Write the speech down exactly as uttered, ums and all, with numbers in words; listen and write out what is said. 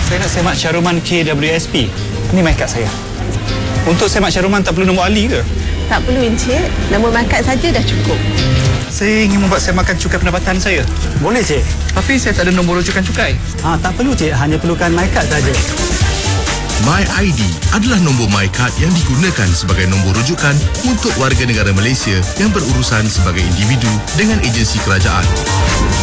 Saya nak semak caruman K W S P. Ini my kad saya. Untuk semak caruman tak perlu nombor ahli ke? Tak perlu, Encik. Nombor my kad saja dah cukup. Saya ingin membuat semakan cukai pendapatan saya. Boleh, Cik. Tapi saya tak ada nombor rujukan cukai. Ha, tak perlu, Cik. Hanya perlukan my kad saja. MyID adalah nombor MyCard yang digunakan sebagai nombor rujukan untuk warga negara Malaysia yang berurusan sebagai individu dengan agensi kerajaan.